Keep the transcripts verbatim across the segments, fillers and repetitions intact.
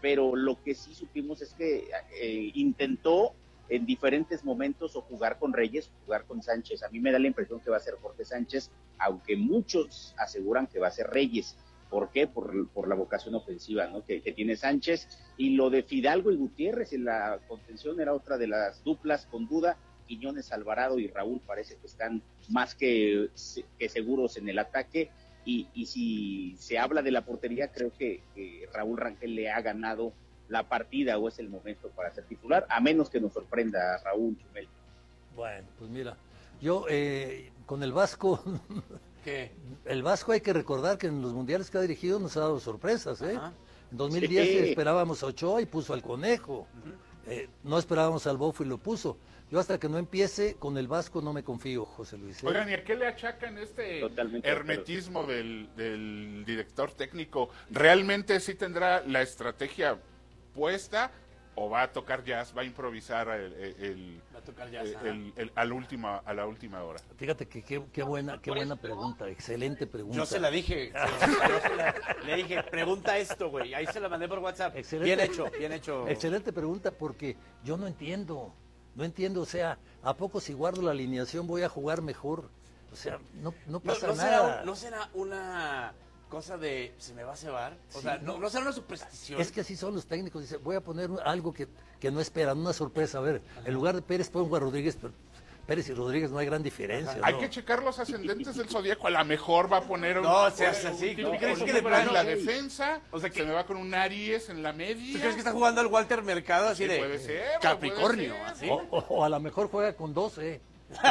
pero lo que sí supimos es que eh, intentó en diferentes momentos o jugar con Reyes o jugar con Sánchez. A mí me da la impresión que va a ser Jorge Sánchez, aunque muchos aseguran que va a ser Reyes. ¿Por qué? Por, por la vocación ofensiva, ¿no? que, que tiene Sánchez, y lo de Fidalgo y Gutiérrez en la contención era otra de las duplas con duda. Quiñones, Alvarado y Raúl parece que están más que, que seguros en el ataque, y, y si se habla de la portería, creo que, que Raúl Rangel le ha ganado la partida o es el momento para ser titular, a menos que nos sorprenda Raúl Chumel. Bueno, pues mira, yo eh, con el Vasco, ¿qué? El Vasco hay que recordar que en los mundiales que ha dirigido nos ha dado sorpresas, ¿eh? Ajá. En dos mil diez sí. esperábamos a Ochoa y puso al Conejo, uh-huh. eh, no esperábamos al Bofo y lo puso. Yo hasta que no empiece con el Vasco no me confío, José Luis. ¿eh? Oigan, ¿y a qué le achacan este Totalmente hermetismo del, del director técnico? ¿Realmente sí tendrá la estrategia puesta o va a tocar jazz, va a improvisar el, el, el, va a tocar jazz, el, el, el, al última, a la última hora? Fíjate que qué, qué buena, qué buena pregunta, excelente pregunta. Yo se la dije, yo se la, le dije, pregunta esto, güey, ahí se la mandé por WhatsApp. Excelente, bien hecho, bien hecho. Excelente pregunta, porque yo no entiendo, no entiendo, o sea, ¿a poco si guardo la alineación voy a jugar mejor? O sea, no, no pasa no, no nada. Será, ¿No será una cosa de se me va a cebar? O sí, sea, no, no será una superstición. Es que así son los técnicos, dice, voy a poner algo que, que no esperan, una sorpresa. A ver, ajá, en lugar de Pérez pongo a Rodríguez, pero Pérez y Rodríguez no hay gran diferencia. ¿no? Hay que checar los ascendentes del zodíaco, a lo mejor va a poner un, no, se hace así. ¿Tú crees que de plano en la defensa? O sea, que se me va con un Aries en la media. ¿Tú crees que está jugando el Walter Mercado así sí, de puede ser, Capricornio? Puede ser. O, o, o a lo mejor juega con doce.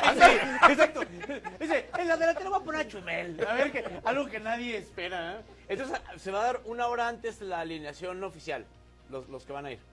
Sí, exacto. Dice, en la delantera va a poner a Chumel. A ver, que, algo que nadie espera. ¿eh? Entonces, se va a dar una hora antes la alineación oficial, los, los que van a ir.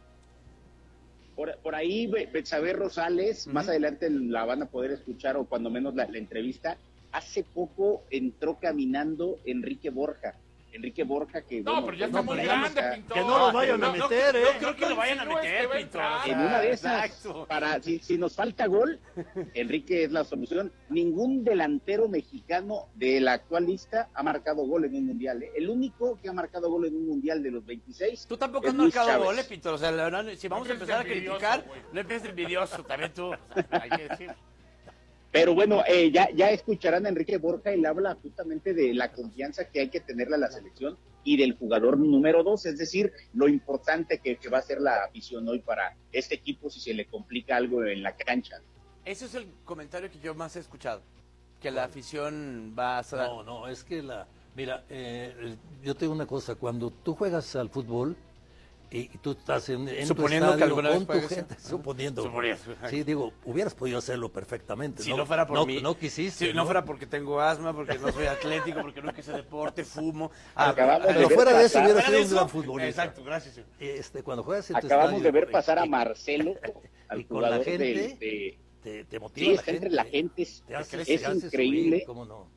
Por, por ahí, Betsabe Rosales, uh-huh. más adelante la van a poder escuchar, o cuando menos la, la entrevista. Hace poco entró caminando Enrique Borja. Enrique Borja que... No, bueno, pero ya está muy grande, Pintor. Que no lo vayan no, a meter, no, ¿eh? No creo que lo vayan a meter, Pintor. En una de esas, para si, si nos falta gol, Enrique es la solución. Ningún delantero mexicano de la actual lista ha marcado gol en un mundial, ¿eh? El único que ha marcado gol en un mundial de los veintiséis. Tú tampoco has marcado gol, Pintor. O sea, la verdad, si vamos a empezar a criticar, no empieces envidioso, también tú. O sea, hay que decir. Pero bueno, eh, ya, ya escucharán a Enrique Borja, él habla justamente de la confianza que hay que tenerle a la selección y del jugador número dos, es decir, lo importante que, que va a ser la afición hoy para este equipo si se le complica algo en la cancha. Ese es el comentario que yo más he escuchado, que la afición va a... No, no, es que la... Mira, eh, yo te digo una cosa, cuando tú juegas al fútbol, y, y tú estás en, en suponiendo tu que alguna con vez tu gente, ser. suponiendo, suponiendo, sí, digo, hubieras podido hacerlo perfectamente, si no, no fuera por no, mí, no quisiste, si no, no fuera porque tengo asma, porque no soy atlético, porque no hice deporte, fumo, ah, pero fuera de eso hubiera sido un gran futbolista. Exacto, gracias. Este, cuando juegas en acabamos tu estadio, de ver pasar a Marcelo, al y con la gente, de, de, te, te motiva sí, la está gente, entre la gente, es, haces, es increíble. Subir, ¿cómo no?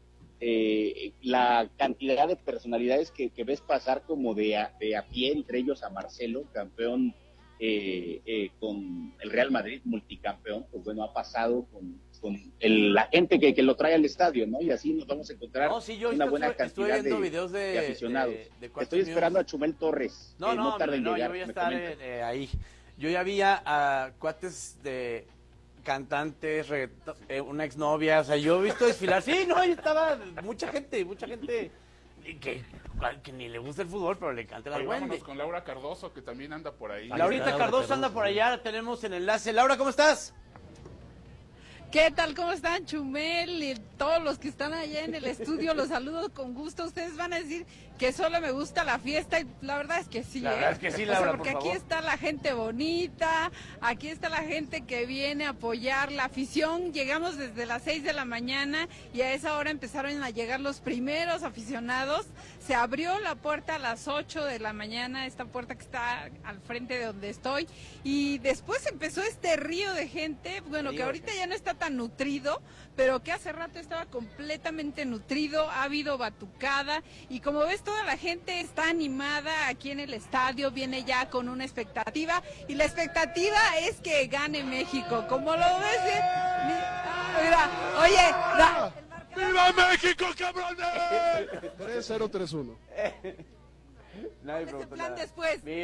Eh, la cantidad de personalidades que, que ves pasar como de a, de a pie, entre ellos a Marcelo, campeón eh, eh, con el Real Madrid, multicampeón, pues bueno, ha pasado con, con el, la gente que, que lo trae al estadio, ¿no? Y así nos vamos a encontrar no, sí, yo una buena estoy, cantidad estoy de, videos de, de aficionados. De, de Estoy esperando a Chumel Torres. No, eh, no, no, tarde en no, llegar, yo voy a estar eh, ahí. Yo ya vi a, a cuates de cantantes, eh, una exnovia, o sea, yo he visto desfilar, sí, no, ahí estaba mucha gente, mucha gente que, que ni le gusta el fútbol, pero le encanta la Vámonos con Laura Cardoso, que también anda por ahí. Laurita Laura Cardoso, Cardoso anda por allá, la tenemos en enlace. Laura, ¿cómo estás? ¿Qué tal? ¿Cómo están, Chumel? Y todos los que están allá en el estudio, los saludo con gusto. Ustedes van a decir que solo me gusta la fiesta y la verdad es que sí. La ¿eh? verdad es que sí, Laura, o sea, porque por aquí favor. está la gente bonita, aquí está la gente que viene a apoyar la afición. Llegamos desde las seis de la mañana y a esa hora empezaron a llegar los primeros aficionados. Se abrió la puerta a las ocho de la mañana, esta puerta que está al frente de donde estoy, y después empezó este río de gente, bueno, que ahorita ya no está tan nutrido, pero que hace rato estaba completamente nutrido, ha habido batucada, y como ves toda la gente está animada aquí en el estadio, viene ya con una expectativa, y la expectativa es que gane México, como lo ves, ¿eh? Mira, oye, da, ¡Viva México, cabrones! tres cero tres uno. Nadie preguntó nada. Después.